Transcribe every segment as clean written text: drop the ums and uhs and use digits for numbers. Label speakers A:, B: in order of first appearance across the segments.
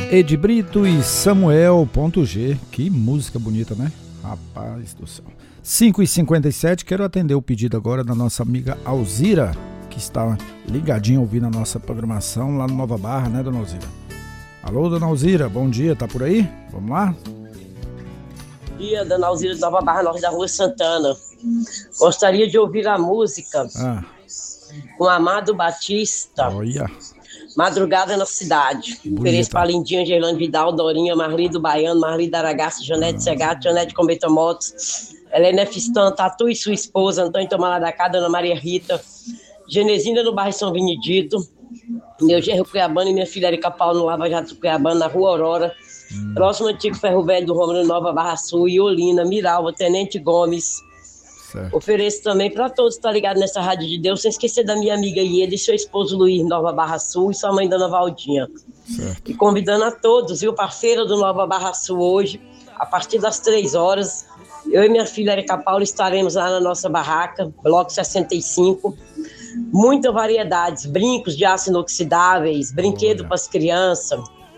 A: Ed Brito e Samuel.g. Que música bonita, né? Rapaz do céu. 5h57, quero atender o pedido agora da nossa amiga Alzira, que está ligadinha ouvindo a nossa programação lá no Nova Barra, né, dona Alzira? Alô, dona Alzira, bom dia, tá por aí? Vamos lá?
B: Bom dia, dona Alzira de Nova Barra, nós da Rua Santana. Gostaria de ouvir a música com Amado Batista.
A: Olha.
B: Madrugada na Cidade. Ofereço para Lindinha, Gerlane Vidal, Dorinha, Marli do Baiano, Marli da Aragaça, Janete Segato, Janete Combeta Motos, Helena Fistan, Tatu e sua esposa, Antônio Tomala da Cá, Dona Maria Rita, Genesina no bairro São Benedito, meu genro Cuiabano e minha filha Erika Paulo no Lava Jato Cuiabano, na Rua Aurora, próximo antigo Ferro Velho do Rômulo Nova Barra Sul, Iolina, Miralva, Tenente Gomes. Certo. Ofereço também para todos que estão ligados nessa Rádio de Deus, sem esquecer da minha amiga Ieda e seu esposo Luiz, Nova Barra Sul, e sua mãe, Dona Valdinha. Certo. E convidando a todos, viu, para a feira do Nova Barra Sul hoje, a partir das 3 horas, eu e minha filha Erika Paula estaremos lá na nossa barraca, bloco 65, muitas variedades, brincos de aço inoxidáveis, brinquedo para as crianças,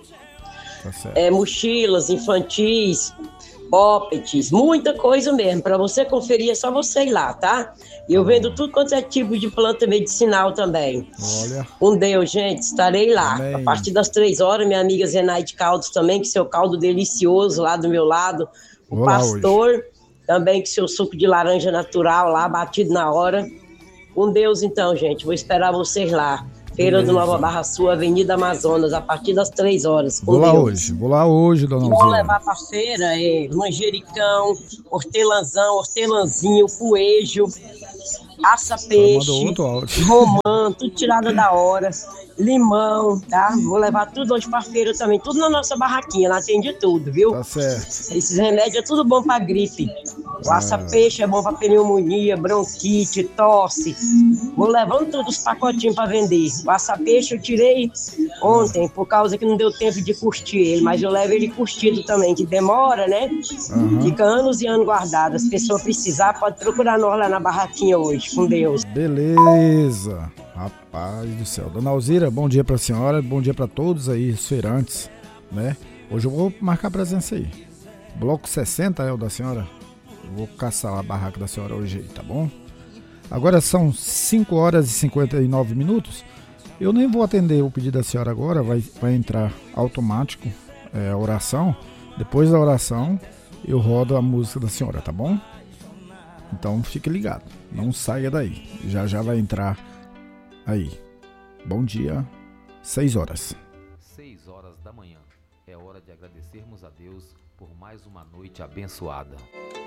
B: mochilas infantis, poppets, muita coisa mesmo. Para você conferir, é só você ir lá, tá? E eu vendo tudo quanto é tipo de planta medicinal também.
A: Olha.
B: Com Deus, gente, estarei lá. Amém. A partir das 3 horas, minha amiga Zenaide Caldos também, que seu caldo delicioso lá do meu lado. O pastor, hoje. Também que seu suco de laranja natural lá, batido na hora. Com Deus, então, gente, vou esperar vocês lá. Feira do Nova Barra Sul, Avenida Amazonas, a partir das 3 horas.
A: Vou lá hoje, dona Alzira.
B: Vou levar pra feira manjericão, hortelãzão, hortelãzinho, coelho, aça-peixe, romã, tudo tirado da hora, limão, tá? Vou levar tudo hoje pra feira também, tudo na nossa barraquinha, lá tem de tudo, viu?
A: Tá certo.
B: Esses remédios é tudo bom pra gripe. O aça-peixe é bom pra pneumonia, bronquite, tosse. Vou levando todos os pacotinhos pra vender. O aça-peixe eu tirei ontem, por causa que não deu tempo de curtir ele, mas eu levo ele curtido também, que demora, né? Fica anos e anos guardado. Se a pessoa precisar, pode procurar nós lá na barraquinha hoje, com Deus.
A: Beleza. Rapaz do céu. Dona Alzira, bom dia pra senhora, bom dia pra todos aí, os feirantes, né? Hoje eu vou marcar presença aí. Bloco 60 é o da senhora? Eu vou caçar a barraca da senhora hoje aí, tá bom? Agora são 5 horas e 59 minutos. Eu nem vou atender o pedido da senhora agora, vai entrar automático a oração. Depois da oração, eu rodo a música da senhora, tá bom? Então fique ligado, não saia daí. Já vai entrar aí. Bom dia, 6 horas.
C: 6 horas da manhã. É hora de agradecermos a Deus por mais uma noite abençoada.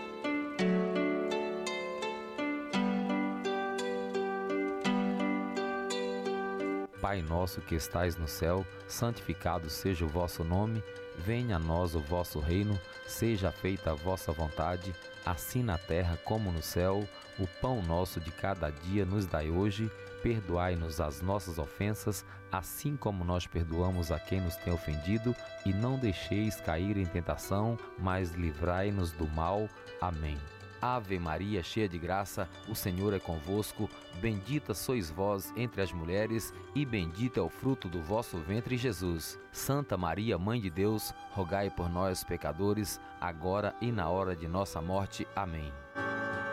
C: Pai nosso que estais no céu, santificado seja o vosso nome, venha a nós o vosso reino, seja feita a vossa vontade, assim na terra como no céu. O pão nosso de cada dia nos dai hoje, perdoai-nos as nossas ofensas, assim como nós perdoamos a quem nos tem ofendido, e não deixeis cair em tentação, mas livrai-nos do mal. Amém. Ave Maria, cheia de graça, o Senhor é convosco, bendita sois vós entre as mulheres, e bendito é o fruto do vosso ventre, Jesus. Santa Maria, Mãe de Deus, rogai por nós, pecadores, agora e na hora de nossa morte. Amém.